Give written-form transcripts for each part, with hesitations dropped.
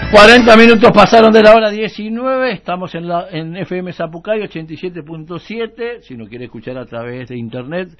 40 minutos pasaron de la hora 19, estamos en FM Zapucay 87.7, si no quiere escuchar a través de internet,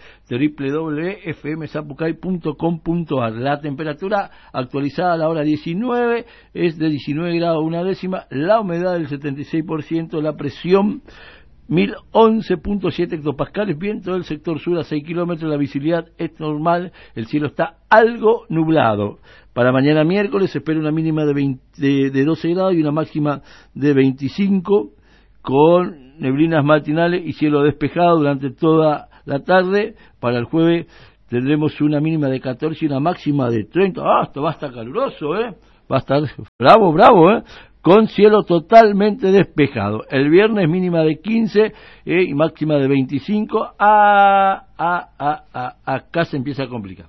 www.fmzapucay.com.ar. La temperatura actualizada a la hora 19 es de 19 grados una décima, la humedad del 76%, la presión 1011.7 hectopascales, viento del sector sur a 6 kilómetros, la visibilidad es normal, el cielo está algo nublado. Para mañana miércoles se espera una mínima de 12 grados y una máxima de 25, con neblinas matinales y cielo despejado durante toda la tarde. Para el jueves tendremos una mínima de 14 y una máxima de 30. Esto va a estar caluroso, va a estar bravo, con cielo totalmente despejado. El viernes mínima de 15 y máxima de 25. Acá se empieza a complicar.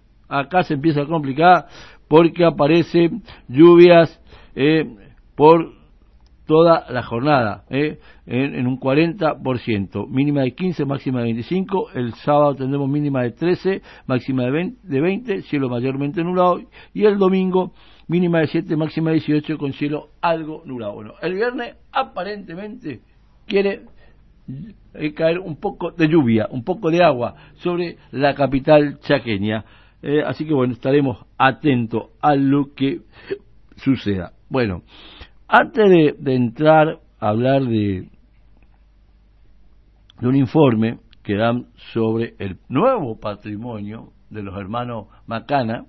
Porque aparecen lluvias por toda la jornada, en un 40%. Mínima de 15, máxima de 25. El sábado tendremos mínima de 13, máxima de 20, cielo mayormente nublado. Y el domingo mínima de 7, máxima de 18, con cielo algo nublado. Bueno, el viernes aparentemente quiere caer un poco de lluvia, un poco de agua sobre la capital chaqueña. Así que bueno, estaremos atentos a lo que suceda. Bueno, antes de entrar a hablar de un informe que dan sobre el nuevo patrimonio de los hermanos Macana,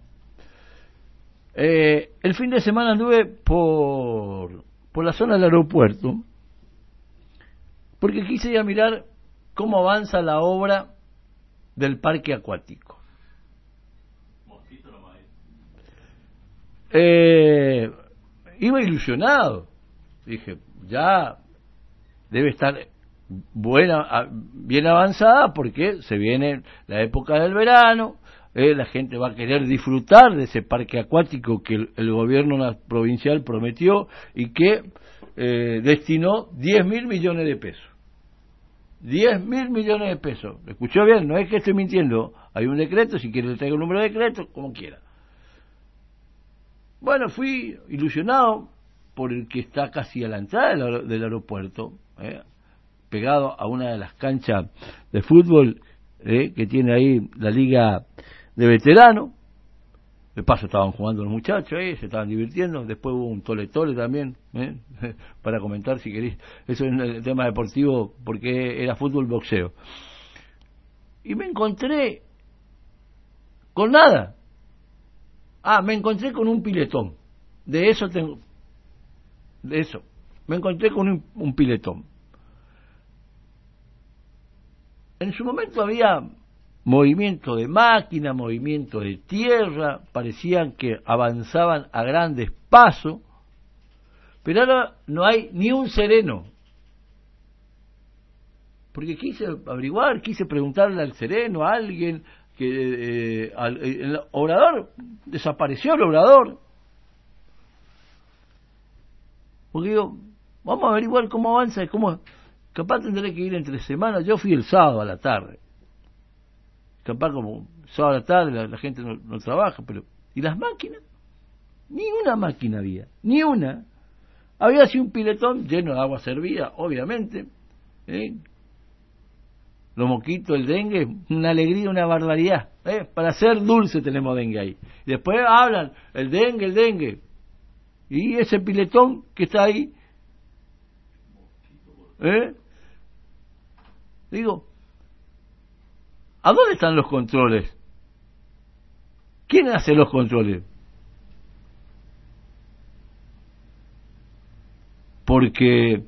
el fin de semana anduve por la zona del aeropuerto porque quise ir a mirar cómo avanza la obra del parque acuático. Iba ilusionado, dije, ya debe estar bien avanzada porque se viene la época del verano, la gente va a querer disfrutar de ese parque acuático que el gobierno provincial prometió y que destinó 10.000 millones de pesos. 10.000 millones de pesos. ¿Escuchó bien? No es que estoy mintiendo. Hay un decreto, si quiere le traigo el número de decreto, como quiera. Bueno, fui ilusionado por el que está casi a la entrada del aeropuerto, pegado a una de las canchas de fútbol que tiene ahí la liga de veteranos. De paso estaban jugando los muchachos, se estaban divirtiendo. Después hubo un tole-tole también, para comentar si queréis. Eso es el tema deportivo, porque era fútbol, boxeo. Y me encontré con nada. Me encontré con un piletón. De eso. Me encontré con un piletón. En su momento había movimiento de máquina, movimiento de tierra, parecían que avanzaban a grandes pasos, pero ahora no hay ni un sereno. Porque quise averiguar, quise preguntarle al sereno, a alguien, que el obrador desapareció, el obrador. Porque digo, vamos a averiguar cómo avanza, capaz tendré que ir entre semanas. Yo fui el sábado a la tarde, capaz como sábado a la tarde la gente no trabaja, pero ¿y las máquinas? Ni una máquina había, ni una. Había así un piletón lleno de agua servida, obviamente, los moquitos, el dengue, una alegría, una barbaridad. Para hacer dulce tenemos dengue ahí. Y después hablan, el dengue. Y ese piletón que está ahí, digo, ¿a dónde están los controles? ¿Quién hace los controles? Porque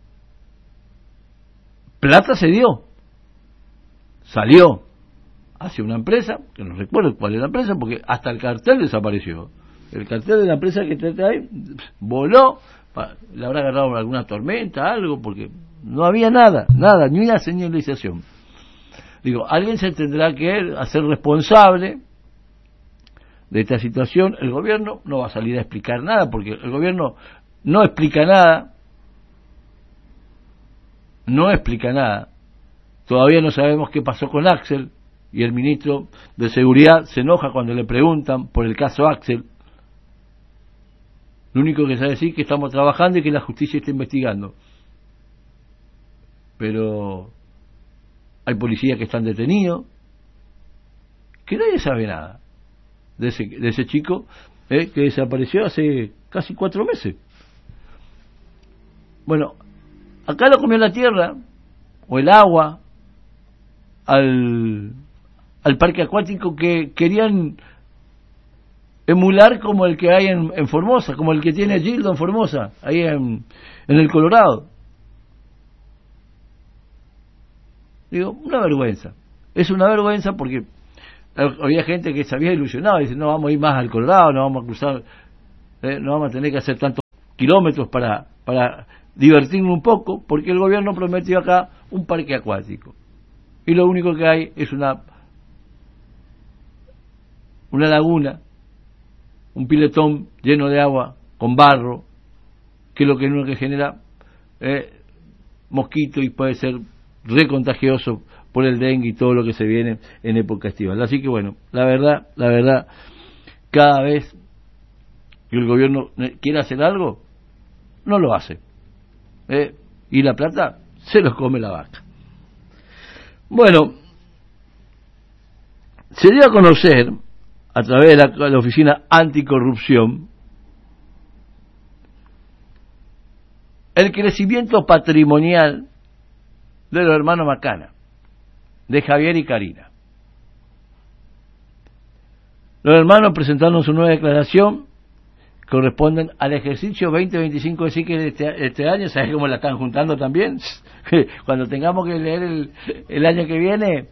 plata se dio. Salió hacia una empresa, que no recuerdo cuál es la empresa, porque hasta el cartel desapareció. El cartel de la empresa que está ahí voló, le habrá agarrado alguna tormenta, algo, porque no había nada, ni una señalización. Digo, alguien se tendrá que hacer responsable de esta situación. El gobierno no va a salir a explicar nada, porque el gobierno no explica nada. Todavía no sabemos qué pasó con Axel, y el ministro de Seguridad se enoja cuando le preguntan por el caso Axel. Lo único que sabe decir es que estamos trabajando y que la justicia está investigando. Pero hay policías que están detenidos, que nadie sabe nada de ese chico que desapareció hace casi 4 meses. Bueno, acá lo comió la tierra o el agua al parque acuático que querían emular como el que hay en Formosa, como el que tiene Gildo en Formosa, ahí en el Colorado. Digo, una vergüenza. Es una vergüenza porque había gente que se había ilusionado y dice, no vamos a ir más al Colorado, no vamos a cruzar, no vamos a tener que hacer tantos kilómetros para divertirnos un poco, porque el gobierno prometió acá un parque acuático. Y lo único que hay es una laguna, un piletón lleno de agua, con barro, que es lo que genera mosquito y puede ser recontagioso por el dengue y todo lo que se viene en época estival. Así que bueno, la verdad, cada vez que el gobierno quiere hacer algo, no lo hace. Y la plata se los come la vaca. Bueno, se dio a conocer a través de la Oficina Anticorrupción el crecimiento patrimonial de los hermanos Macana, de Javier y Karina. Los hermanos presentaron su nueva declaración, corresponden al ejercicio 2025, decir que este año, ¿sabes cómo la están juntando también? Cuando tengamos que leer el año que viene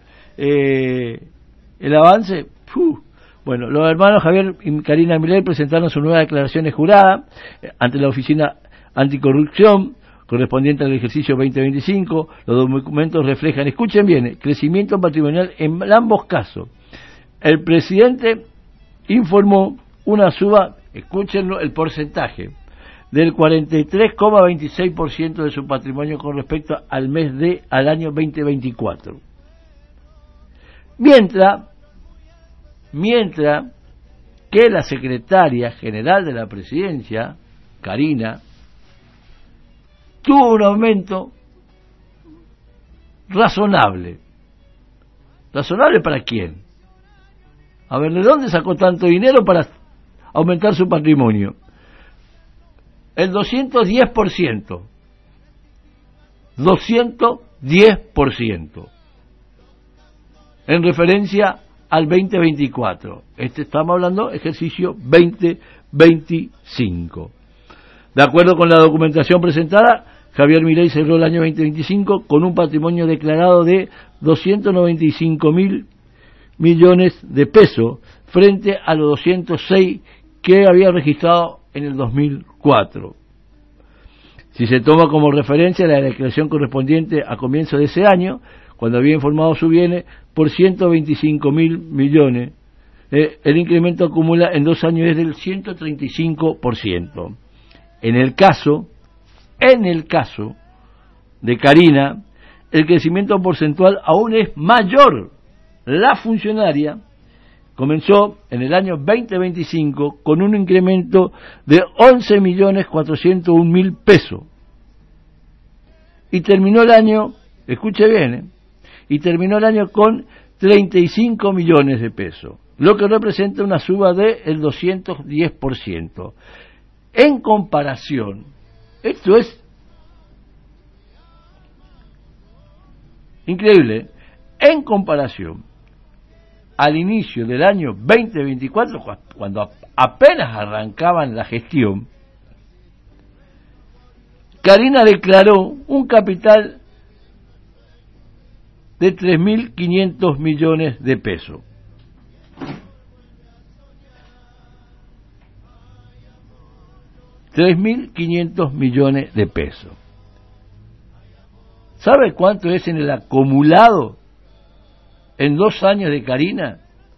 el avance, bueno, los hermanos Javier y Karina Milei presentaron su nueva declaración jurada ante la Oficina Anticorrupción correspondiente al ejercicio 2025. Los documentos reflejan, escuchen bien, crecimiento patrimonial en ambos casos. El presidente informó una suba, escúchenlo, el porcentaje, del 43,26% de su patrimonio con respecto al año 2024. Mientras que la secretaria general de la presidencia, Karina, tuvo un aumento razonable. ¿Razonable para quién? A ver, ¿de dónde sacó tanto dinero para aumentar su patrimonio? El 210%. 210%. En referencia al 2024. Estamos hablando ejercicio 2025. De acuerdo con la documentación presentada, Javier Milei cerró el año 2025 con un patrimonio declarado de 295.000 millones de pesos frente a los 206 que había registrado en el 2004. Si se toma como referencia la declaración correspondiente a comienzo de ese año, cuando había informado su bienes por 125.000 millones, el incremento acumula en 2 años es del 135%. En el caso de Karina, el crecimiento porcentual aún es mayor. La funcionaria comenzó en el año 2025 con un incremento de 11.401.000 pesos y terminó el año, escuche bien, y terminó el año con 35 millones de pesos, lo que representa una suba del 210%. En comparación, esto es increíble, en comparación al inicio del año 2024, cuando apenas arrancaban la gestión, Karina declaró un capital de 3.500 millones de pesos. $3.500 millones de pesos. ¿Sabe cuánto es en el acumulado en 2 años de Karina?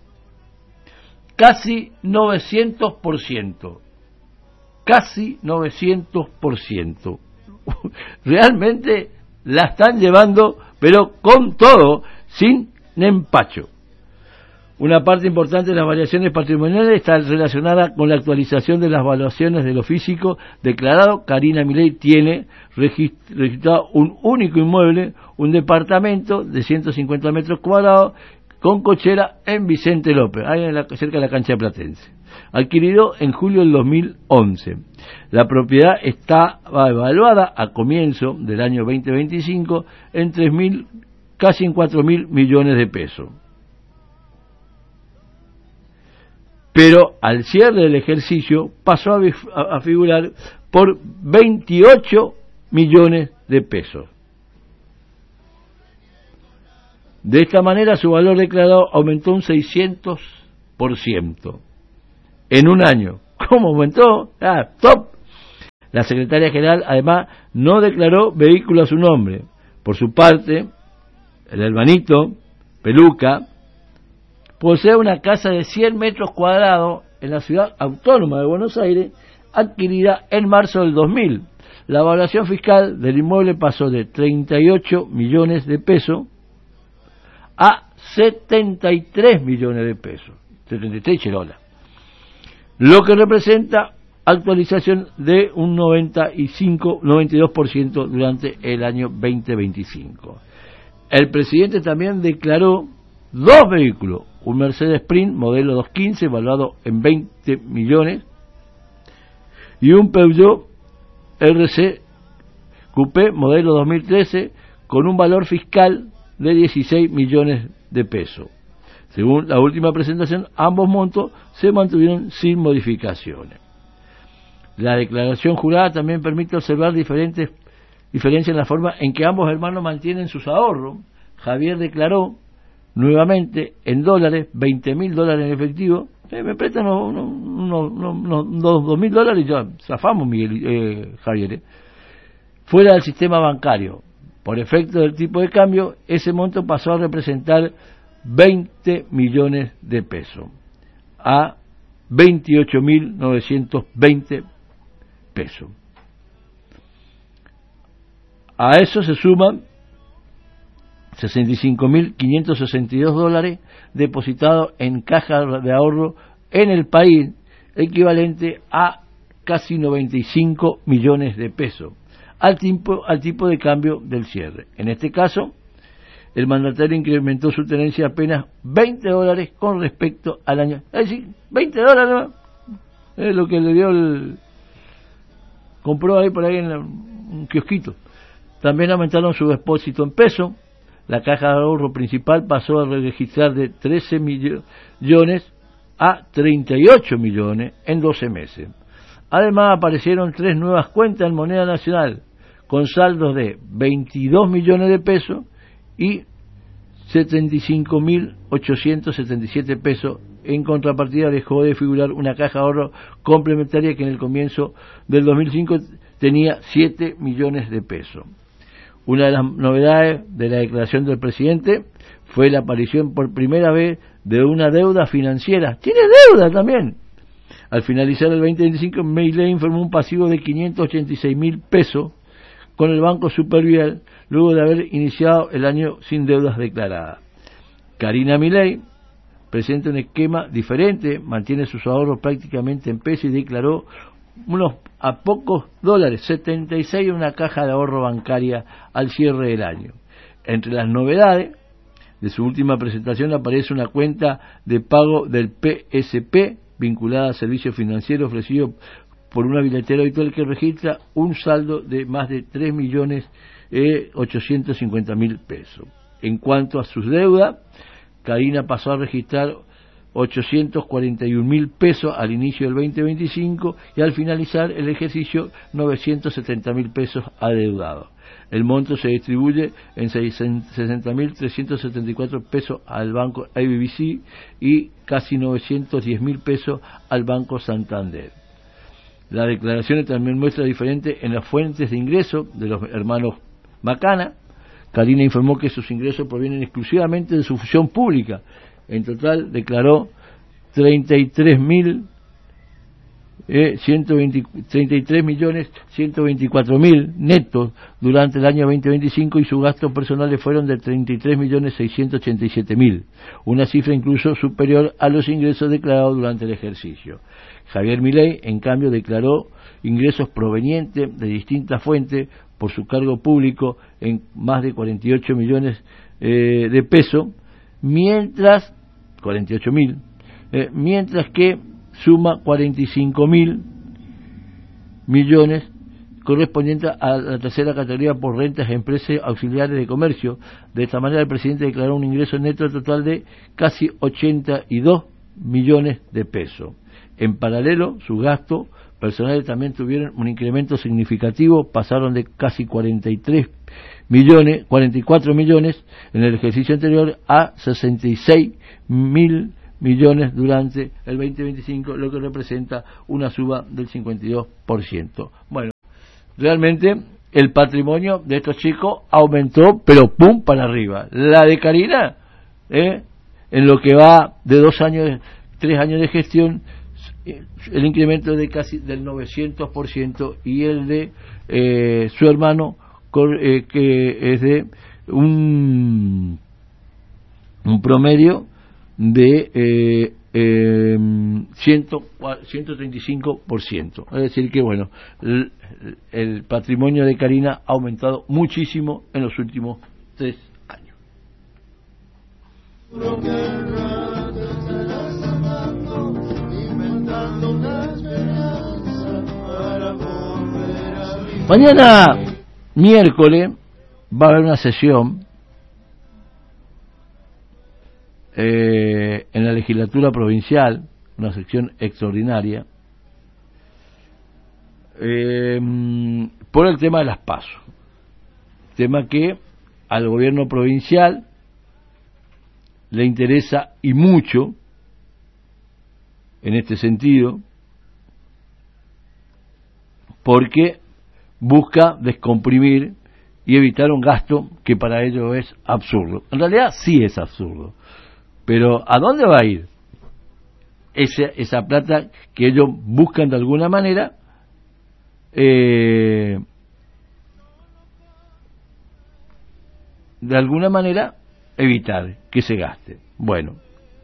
Casi 900%. Casi 900%. Realmente la están llevando, pero con todo, sin empacho. Una parte importante de las variaciones patrimoniales está relacionada con la actualización de las valuaciones de lo físico declarado. Karina Milei tiene registrado un único inmueble, un departamento de 150 metros cuadrados con cochera en Vicente López, ahí cerca de la cancha de Platense, adquirido en julio del 2011. La propiedad está evaluada a comienzo del año 2025 en 3.000, casi en 4.000 millones de pesos. Pero al cierre del ejercicio pasó a figurar por 28 millones de pesos. De esta manera su valor declarado aumentó un 600% en un año. ¿Cómo aumentó? ¡Top! La secretaria general además no declaró vehículo a su nombre. Por su parte, el hermanito, Peluca, posee una casa de 100 metros cuadrados en la ciudad autónoma de Buenos Aires, adquirida en marzo del 2000. La evaluación fiscal del inmueble pasó de 38 millones de pesos a 73 millones de pesos, 73 cherolas, lo que representa actualización de un 92% durante el año 2025. El presidente también declaró 2 vehículos, un Mercedes Sprint modelo 215 evaluado en 20 millones y un Peugeot RC Coupé modelo 2013 con un valor fiscal de 16 millones de pesos. Según la última presentación, ambos montos se mantuvieron sin modificaciones. La declaración jurada también permite observar diferencias en la forma en que ambos hermanos mantienen sus ahorros. Javier declaró nuevamente en dólares, $20.000 en efectivo. Me prestan unos $2.000 y ya zafamos, Javier. Fuera del sistema bancario. Por efecto del tipo de cambio, ese monto pasó a representar 20 millones de pesos a 28.920 pesos. A eso se suman $65.562 depositados en cajas de ahorro en el país, equivalente a casi 95 millones de pesos, al tipo de cambio del cierre. En este caso, el mandatario incrementó su tenencia apenas $20 con respecto al año. Es decir, $20 ¿no? Es lo que le dio compró ahí por ahí en un kiosquito. También aumentaron su depósito en peso. La caja de ahorro principal pasó a registrar de 13 millones a 38 millones en 12 meses. Además aparecieron 3 nuevas cuentas en moneda nacional con saldos de 22 millones de pesos y 75.877 pesos. En contrapartida dejó de figurar una caja de ahorro complementaria que en el comienzo del 2005 tenía 7 millones de pesos. Una de las novedades de la declaración del presidente fue la aparición por primera vez de una deuda financiera. ¡Tiene deuda también! Al finalizar el 2025, Milei informó un pasivo de 586.000 pesos con el Banco Supervial, luego de haber iniciado el año sin deudas declaradas. Karina Milei presenta un esquema diferente, mantiene sus ahorros prácticamente en pesos y declaró unos a pocos dólares, 76 en una caja de ahorro bancaria al cierre del año. Entre las novedades de su última presentación aparece una cuenta de pago del PSP vinculada a servicios financieros ofrecido por una billetera habitual que registra un saldo de más de 3.850.000 pesos. En cuanto a sus deudas, Karina pasó a registrar 841.000 pesos al inicio del 2025 y al finalizar el ejercicio 970.000 pesos adeudados. El monto se distribuye en 60.374 pesos al banco ABC y casi 910.000 pesos al Banco Santander. Las declaraciones también muestran diferente en las fuentes de ingreso de los hermanos Macana. Karina informó que sus ingresos provienen exclusivamente de su función pública. En total declaró 33.000 33.124.000 netos durante el año 2025 y sus gastos personales fueron de 33.687.000, una cifra incluso superior a los ingresos declarados durante el ejercicio. Javier Milei, en cambio, declaró ingresos provenientes de distintas fuentes por su cargo público en más de 48 millones de pesos, mientras 48.000, mientras que suma 45.000 millones correspondientes a la tercera categoría por rentas a empresas auxiliares de comercio. De esta manera el presidente declaró un ingreso neto total de casi 82 millones de pesos. En paralelo, sus gastos personales también tuvieron un incremento significativo, pasaron de casi 44 millones en el ejercicio anterior a 66.000 millones durante el 2025, lo que representa una suba del 52%. Bueno, realmente el patrimonio de estos chicos aumentó, pero pum para arriba. La de Karina, en lo que va de 3 años de gestión, el incremento de casi del 900%, y el de su hermano, que es de un promedio de 135%. Es decir que, bueno, el patrimonio de Karina ha aumentado muchísimo en los últimos 3 años. Mañana, miércoles, va a haber una sesión en la legislatura provincial, una sección extraordinaria, por el tema de las PASO, tema que al gobierno provincial le interesa y mucho en este sentido, porque busca descomprimir y evitar un gasto que para ellos es absurdo. En realidad sí es absurdo, pero ¿a dónde va a ir esa plata que ellos buscan de alguna manera evitar que se gaste? Bueno,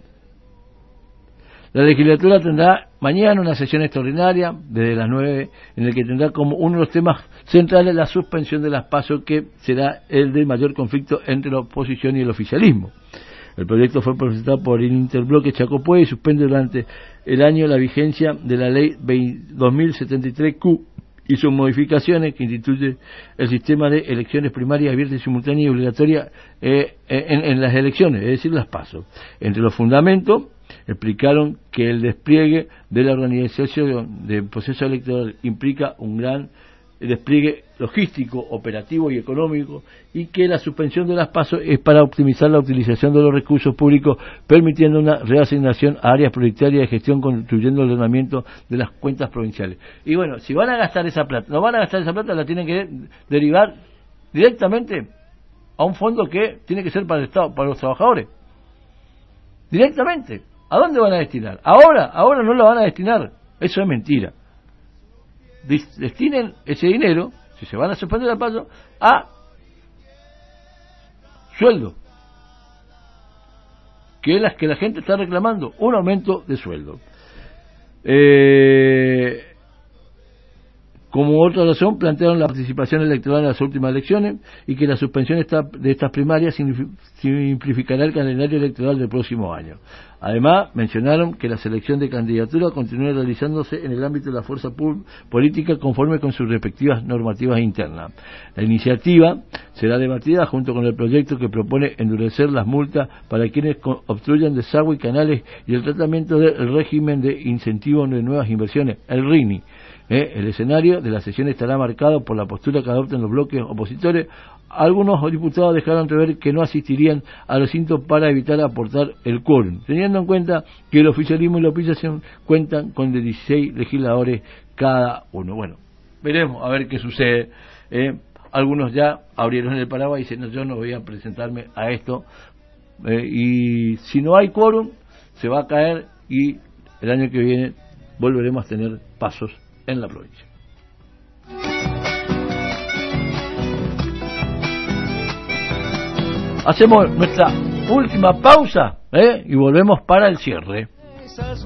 la legislatura tendrá mañana una sesión extraordinaria desde las 9, en el que tendrá como uno de los temas centrales la suspensión de las PASO, que será el de mayor conflicto entre la oposición y el oficialismo. El proyecto fue presentado por el Interbloque Chacopué y suspende durante el año la vigencia de la ley 2073Q y sus modificaciones, que instituye el sistema de elecciones primarias abiertas, simultáneas y obligatorias en las elecciones, es decir, las PASO. Entre los fundamentos explicaron que el despliegue de la organización del proceso electoral implica un gran despliegue logístico, operativo y económico, y que la suspensión de las PASO es para optimizar la utilización de los recursos públicos, permitiendo una reasignación a áreas prioritarias de gestión, contribuyendo al ordenamiento de las cuentas provinciales. Y bueno, si van a gastar esa plata, la tienen que derivar directamente a un fondo que tiene que ser para el Estado, para los trabajadores. Directamente. ¿A dónde van a destinar? Ahora no lo van a destinar. Eso es mentira. Destinen ese dinero, si se van a suspender el PASO, a sueldo, que es las que la gente está reclamando, un aumento de sueldo. Como otra razón, plantearon la participación electoral en las últimas elecciones y que la suspensión de estas primarias simplificará el calendario electoral del próximo año. Además, mencionaron que la selección de candidatura continúa realizándose en el ámbito de la fuerza política conforme con sus respectivas normativas internas. La iniciativa será debatida junto con el proyecto que propone endurecer las multas para quienes obstruyan desagüe y canales y el tratamiento del régimen de incentivo de nuevas inversiones, el RINI. El escenario de la sesión estará marcado por la postura que adopten los bloques opositores. Algunos diputados dejaron entrever que no asistirían al recinto para evitar aportar el quórum, teniendo en cuenta que el oficialismo y la oposición cuentan con 16 legisladores cada uno. Bueno, veremos a ver qué sucede. Algunos ya abrieron el paraguas y dicen, no, yo no voy a presentarme a esto, y si no hay quórum se va a caer y el año que viene volveremos a tener pasos en la provincia. Hacemos nuestra última pausa y volvemos para el cierre.